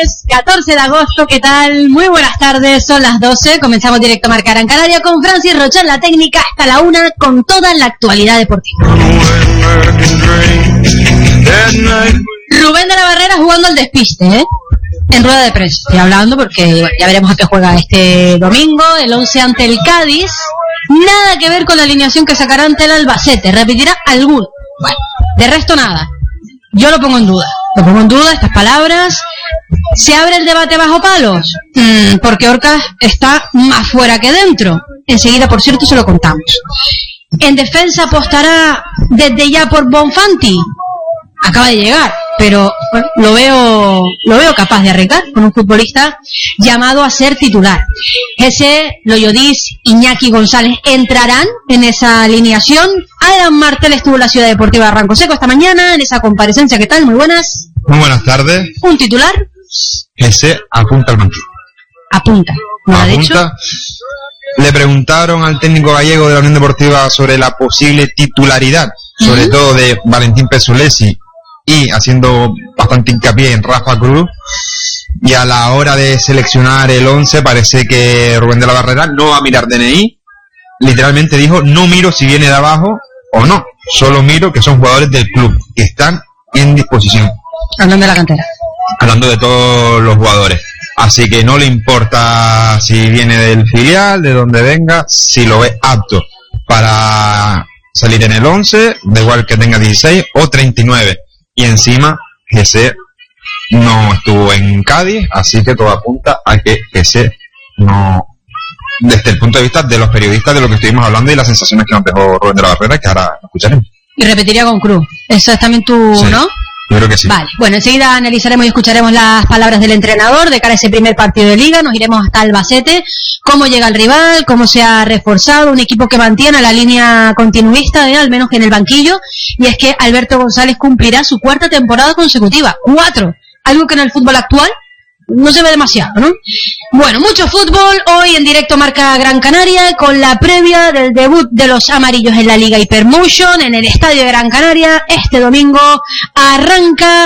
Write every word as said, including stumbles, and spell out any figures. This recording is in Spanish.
catorce de agosto, ¿qué tal? Muy buenas tardes, son las doce, comenzamos directo a Marca Gran Canaria con Francis Rocha en la técnica hasta la una con toda la actualidad deportiva. Rubén de la Barrera jugando al despiste, ¿eh? En rueda de prensa, estoy hablando porque bueno, ya veremos a qué juega este domingo, el once ante el Cádiz. Nada que ver con la alineación que sacará ante el Albacete, repetirá alguno. Bueno, de resto nada. Yo lo pongo en duda, lo pongo en duda, estas palabras. ¿Se abre el debate bajo palos? Mm, porque Orcas está más fuera que dentro. Enseguida, por cierto, se lo contamos. ¿En defensa apostará desde ya por Bonfanti? Acaba de llegar, pero bueno, lo veo lo veo capaz de arreglar con un futbolista llamado a ser titular. Ese, Loyodis, Iñaki González entrarán en esa alineación. Adam Martel estuvo en la Ciudad Deportiva de Ranco Seco esta mañana en esa comparecencia. ¿Qué tal? Muy buenas. Muy buenas tardes. ¿Un titular? Ese apunta al banquillo. Apunta. ¿No lo ha dicho? Le preguntaron al técnico gallego de la Unión Deportiva sobre la posible titularidad, sobre uh-huh. todo de Valentín Pezzolesi, y haciendo bastante hincapié en Rafa Cruz, y a la hora de seleccionar el once parece que Rubén de la Barrera no va a mirar D N I, literalmente dijo: no miro si viene de abajo o no, solo miro que son jugadores del club, que están en disposición. Hablando de la cantera. Hablando de todos los jugadores. Así que no le importa si viene del filial, de donde venga, si lo ve apto para salir en el once, da igual que tenga dieciséis o treinta y nueve. Y encima, Ese no estuvo en Cádiz, así que todo apunta a que Ese no, desde el punto de vista de los periodistas, de lo que estuvimos hablando y las sensaciones que nos dejó Rubén de la Barrera, que ahora escucharemos. Y repetiría con Cruz. Eso es también tu, sí, ¿no? Yo creo que sí. Vale, bueno, enseguida analizaremos y escucharemos las palabras del entrenador de cara a ese primer partido de Liga. Nos iremos hasta Albacete, cómo llega el rival, cómo se ha reforzado, un equipo que mantiene la línea continuista, ¿eh? Al menos que en el banquillo, y es que Alberto González cumplirá su cuarta temporada consecutiva, cuatro, algo que en el fútbol actual no se ve demasiado, ¿no? Bueno, mucho fútbol hoy en directo Marca Gran Canaria con la previa del debut de los amarillos en la Liga Hypermotion en el Estadio de Gran Canaria. Este domingo arranca